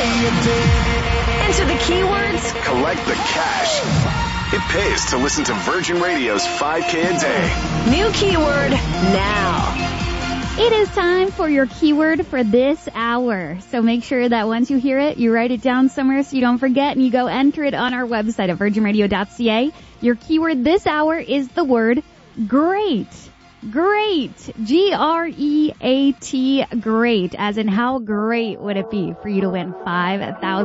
Enter the keywords. Collect the cash. It pays to listen to Virgin Radio's 5K a day. New keyword now. It is time for your keyword for this hour. So make sure that once you hear it, you write it down somewhere so you don't forget, and you go enter it on our website at virginradio.ca. Your keyword this hour is the word great. Great. Great. Great. As in, how great would it be for you to win $5,000?